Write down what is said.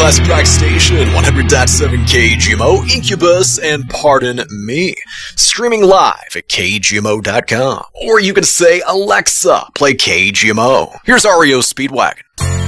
Classic Rock Station, 100.7 KGMO, Incubus, and Pardon Me. Streaming live at KGMO.com. Or you can say, Alexa, play KGMO. Here's REO Speedwagon.